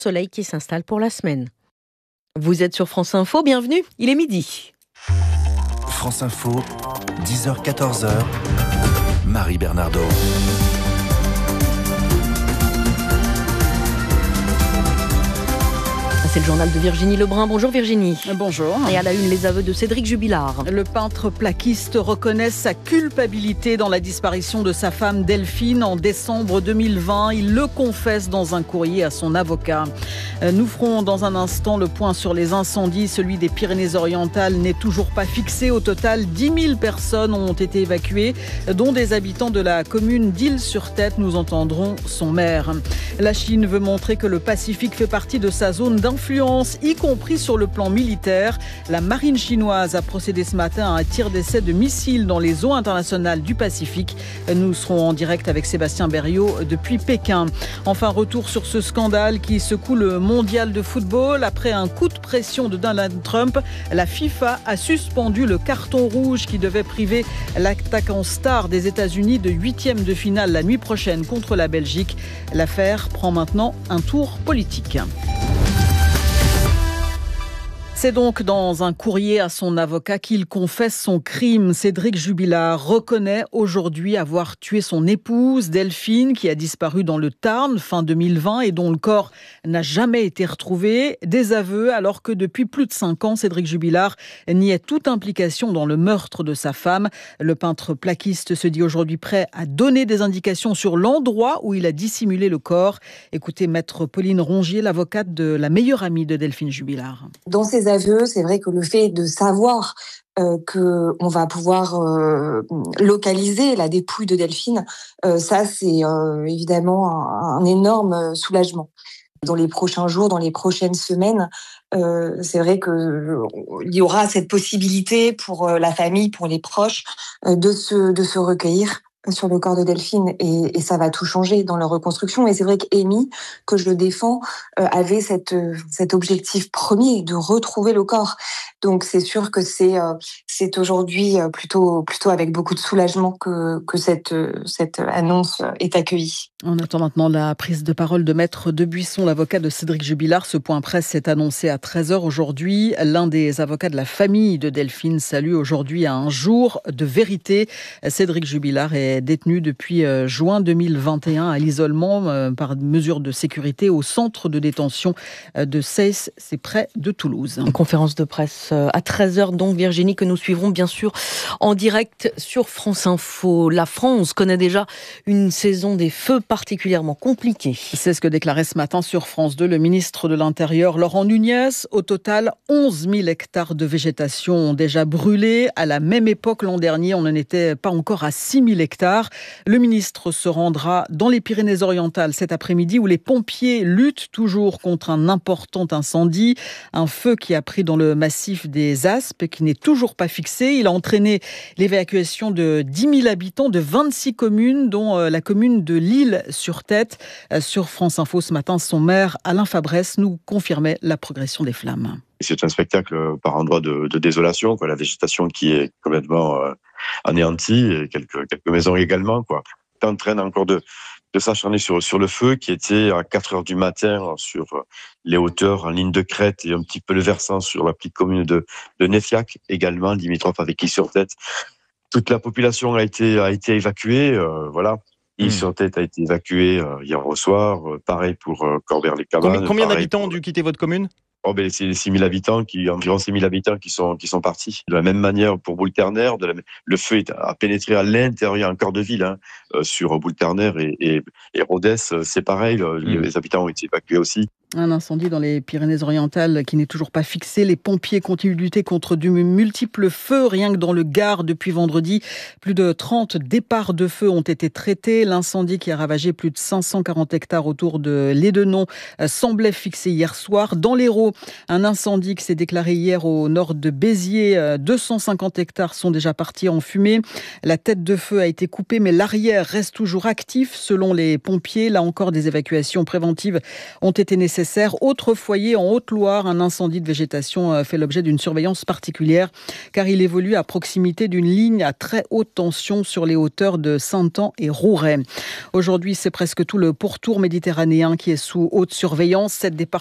Soleil qui s'installe pour la semaine. Vous êtes sur France Info, bienvenue, il est midi. France Info, 10h-14h, Marie Bernardo. C'est le journal de Virginie Lebrun. Bonjour Virginie. Bonjour. Et à la une, les aveux de Cédric Jubilard. Le peintre plaquiste reconnaît sa culpabilité dans la disparition de sa femme Delphine en décembre 2020. Il le confesse dans un courrier à son avocat. Nous ferons dans un instant le point sur les incendies. Celui des Pyrénées-Orientales n'est toujours pas fixé. Au total, 10 000 personnes ont été évacuées, dont des habitants de la commune d'Isle-sur-Tête. Nous entendrons son maire. La Chine veut montrer que le Pacifique fait partie de sa zone d'influence, y compris sur le plan militaire. La marine chinoise a procédé ce matin à un tir d'essai de missiles dans les eaux internationales du Pacifique. Nous serons en direct avec Sébastien Berriot depuis Pékin. Enfin, retour sur ce scandale qui secoue le mondial de football. Après un coup de pression de Donald Trump, la FIFA a suspendu le carton rouge qui devait priver l'attaquant star des États-Unis de 8e de finale la nuit prochaine contre la Belgique. L'affaire prend maintenant un tour politique. C'est donc dans un courrier à son avocat qu'il confesse son crime. Cédric Jubilard reconnaît aujourd'hui avoir tué son épouse Delphine, qui a disparu dans le Tarn fin 2020 et dont le corps n'a jamais été retrouvé. Des aveux alors que depuis plus de 5 ans, Cédric Jubilard niait toute implication dans le meurtre de sa femme. Le peintre plaquiste se dit aujourd'hui prêt à donner des indications sur l'endroit où il a dissimulé le corps. Écoutez Maître Pauline Rongier, l'avocate de la meilleure amie de Delphine Jubilard. Dans ces aveux, c'est vrai que le fait de savoir qu'on va pouvoir localiser la dépouille de Delphine, ça c'est évidemment un énorme soulagement. Dans les prochains jours, dans les prochaines semaines, c'est vrai qu'il y aura cette possibilité pour la famille, pour les proches, de se recueillir sur le corps de Delphine et ça va tout changer dans leur reconstruction. Et c'est vrai qu'Amy, que je le défends, avait cet objectif premier de retrouver le corps. Donc c'est sûr que c'est aujourd'hui plutôt avec beaucoup de soulagement que cette annonce est accueillie. On attend maintenant la prise de parole de Maître Debuisson, l'avocat de Cédric Jubilard. Ce point presse s'est annoncé à 13h aujourd'hui. L'un des avocats de la famille de Delphine salue aujourd'hui à un jour de vérité. Cédric Jubilard est détenu depuis juin 2021 à l'isolement par mesure de sécurité au centre de détention de Seyss, c'est près de Toulouse. Une conférence de presse à 13h donc Virginie, que nous suivrons bien sûr en direct sur France Info. La France connaît déjà une saison des feux particulièrement compliquée. C'est ce que déclarait ce matin sur France 2 le ministre de l'Intérieur Laurent Nunez. Au total, 11 000 hectares de végétation ont déjà brûlé. À la même époque l'an dernier, on n'en était pas encore à 6 000 hectares. Le ministre se rendra dans les Pyrénées-Orientales cet après-midi où les pompiers luttent toujours contre un important incendie. Un feu qui a pris dans le massif des Aspes, qui n'est toujours pas fixé. Il a entraîné l'évacuation de 10 000 habitants de 26 communes, dont la commune de l'Isle-sur-Tête. Sur France Info ce matin, son maire Alain Fabresse nous confirmait la progression des flammes. C'est un spectacle par endroits de désolation, quoi. La végétation qui est complètement anéantie, et quelques maisons également, quoi. C'est en train encore de s'acharner sur le feu qui était à 4h du matin sur les hauteurs en ligne de crête et un petit peu le versant sur la petite commune de Neffiac, également limitrophe avec Isle-sur-Tête. Toute la population a été évacuée, voilà. Isle-sur-Tête a été évacuée hier au soir, pareil pour Corbère-les-Cabanes. Combien d'habitants ont dû quitter votre commune ? C'est les 6 000 habitants environ 6 000 habitants qui sont partis. De la même manière pour Boule-Terner, le feu a pénétré à l'intérieur encore de ville, sur Boule-Terner et Rodez, c'est pareil, les habitants ont été évacués aussi. Un incendie dans les Pyrénées-Orientales qui n'est toujours pas fixé. Les pompiers continuent de lutter contre de multiples feux. Rien que dans le Gard, depuis vendredi, plus de 30 départs de feu ont été traités. L'incendie qui a ravagé plus de 540 hectares autour de Lédenon semblait fixé hier soir. Dans l'Hérault, un incendie qui s'est déclaré hier au nord de Béziers. 250 hectares sont déjà partis en fumée. La tête de feu a été coupée, mais l'arrière reste toujours actif selon les pompiers. Là encore, des évacuations préventives ont été nécessaires nécessaire. Autre foyer en Haute-Loire, un incendie de végétation fait l'objet d'une surveillance particulière car il évolue à proximité d'une ligne à très haute tension sur les hauteurs de Saint-An et Rouret. Aujourd'hui, c'est presque tout le pourtour méditerranéen qui est sous haute surveillance. 7